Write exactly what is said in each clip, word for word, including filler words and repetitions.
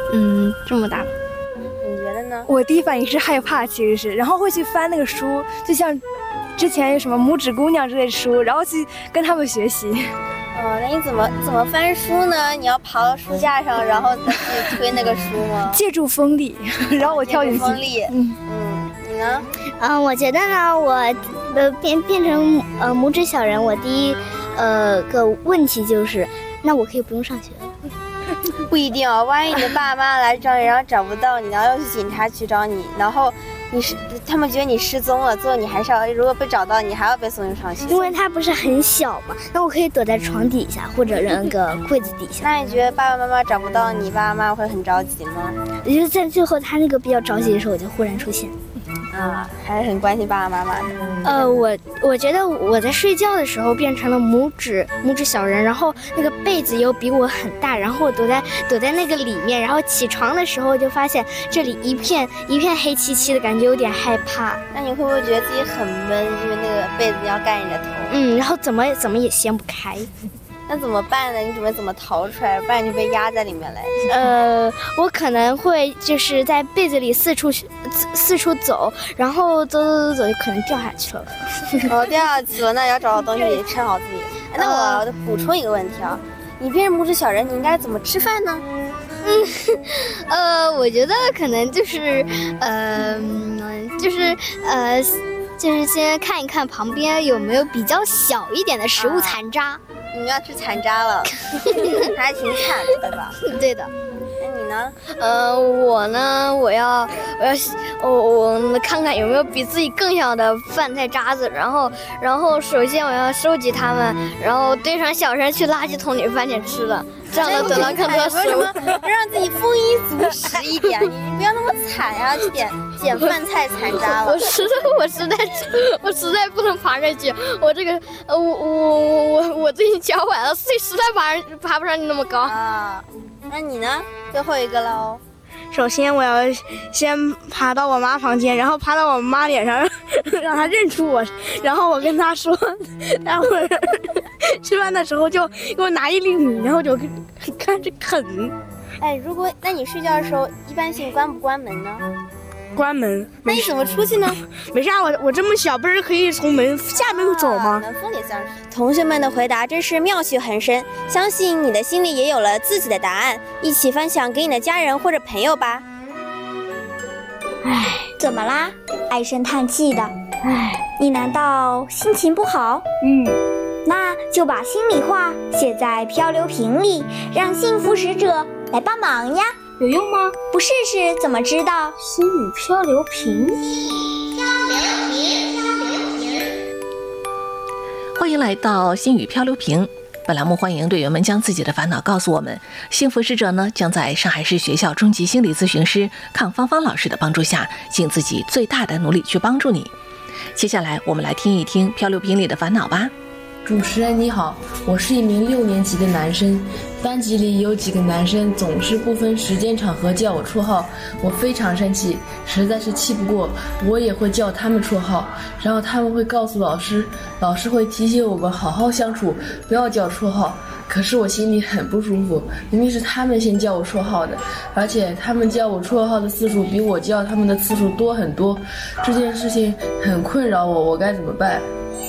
嗯，这么大。 你觉得呢？ 我第一反应是害怕，其实是，然后会去翻那个书，就像之前有什么拇指姑娘之类的书，然后去跟他们学习。 哦，那你怎么怎么翻书呢？你要爬到书架上，然后再去推那个书吗？ 借助风力，然后我跳进去。 风力，嗯嗯，你呢？ 嗯，我觉得呢，我呃变变成呃拇指小人，我第一呃个问题就是，那我可以不用上学了。 不一定哦，万一你的爸妈来找你，然后找不到你，然后要去警察局找你，然后你是他们觉得你失踪了，最后你还是要，如果被找到，你还要被送去上学。 因为他不是很小嘛，那我可以躲在床底下或者那个柜子底下。 那你觉得爸爸妈妈找不到你，爸爸妈妈会很着急吗？ 也就是在最后他那个比较着急的时候，我就忽然出现。 啊，还是很关心爸爸妈妈的。 呃，我我觉得我在睡觉的时候变成了拇指拇指小人，然后那个被子又比我很大，然后我躲在躲在那个里面，然后起床的时候就发现这里一片一片黑漆漆的，感觉有点害怕。 那你会不会觉得自己很闷，因为那个被子要盖你的头？ 嗯，然后怎么怎么也掀不开。 那怎么办呢？你准备怎么逃出来？不然你就被压在里面了。 呃，我可能会就是在被子里四处四处走，然后走走走走就可能掉下去了。 哦，掉下去了，那要找到东西撑好自己。那我补充一个问题啊，你变成拇指小人，你应该怎么吃饭呢？ 嗯，呃，我觉得可能就是，呃，就是呃，就是先看一看旁边有没有比较小一点的食物残渣。啊， 你们要吃残渣了，还挺惨的，对吧？ 对的。 那你呢？ 呃，我呢，我要，我要，我我看看有没有比自己更小的饭菜渣子，然后，然后首先我要收集它们，然后堆上小山去垃圾桶里翻点吃的，这样能得到更多食物。 让自己丰衣足食一点，你不要那么惨呀、啊，去点捡饭菜残渣了。 我实在，我实在，我实在不能爬上去，我这个，呃，我我我我最近脚崴了，所以实在爬爬不上去那么高啊。那你呢？最后一个喽。 首先我要先爬到我妈房间，然后爬到我妈脸上，让她认出我，然后我跟她说，待会儿吃饭的时候就给我拿一粒米，然后就开始啃。 哎，如果那你睡觉的时候一般性关不关门呢？ 关门。 那你怎么出去呢？ 没事，我我这么小，不是可以从门下面走吗？ 能风里算是。同学们的回答真是妙趣横生，相信你的心里也有了自己的答案，一起分享给你的家人或者朋友吧。 唉，怎么啦？唉声叹气的。唉，你难道心情不好？嗯，那就把心里话写在漂流瓶里，让幸福使者来帮忙呀。有用吗？不试试怎么知道？心语漂流瓶。 漂流瓶，漂流瓶。欢迎来到心语漂流瓶。本栏目欢迎队员们将自己的烦恼告诉我们，幸福使者呢将在上海市学校中级心理咨询师康芳芳老师的帮助下，尽自己最大的努力去帮助你。接下来我们来听一听漂流瓶里的烦恼吧。 主持人你好，我是一名六年级的男生，班级里有几个男生总是不分时间场合叫我绰号，我非常生气，实在是气不过，我也会叫他们绰号，然后他们会告诉老师，老师会提醒我们好好相处，不要叫绰号。可是我心里很不舒服，明明是他们先叫我绰号的，而且他们叫我绰号的次数比我叫他们的次数多很多，这件事情很困扰我，我该怎么办？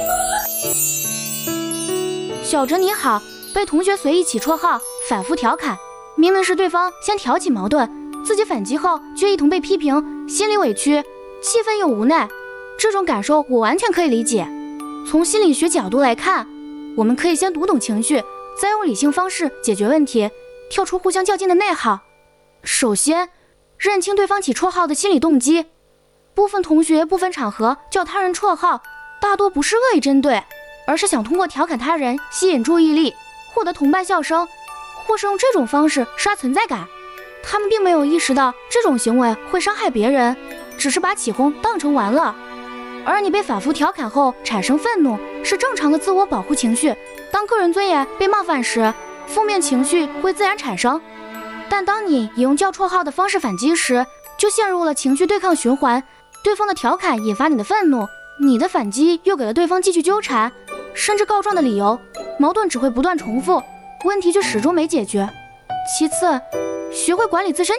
小哲你好，被同学随意起绰号，反复调侃，明明是对方先挑起矛盾，自己反击后却一同被批评，心里委屈，气愤又无奈，这种感受我完全可以理解。从心理学角度来看，我们可以先读懂情绪，再用理性方式解决问题，跳出互相较劲的内耗。首先，认清对方起绰号的心理动机。部分同学不分场合叫他人绰号，大多不是恶意针对，而是想通过调侃他人吸引注意力，获得同伴笑声，或是用这种方式刷存在感。他们并没有意识到这种行为会伤害别人，只是把起哄当成玩乐。而你被反复调侃后产生愤怒，是正常的自我保护情绪。当个人尊严被冒犯时，负面情绪会自然产生。但当你以用叫绰号的方式反击时，就陷入了情绪对抗循环。对方的调侃引发你的愤怒，你的反击又给了对方继续纠缠甚至告状的理由，矛盾只会不断重复，问题却始终没解决。其次，学会管理自身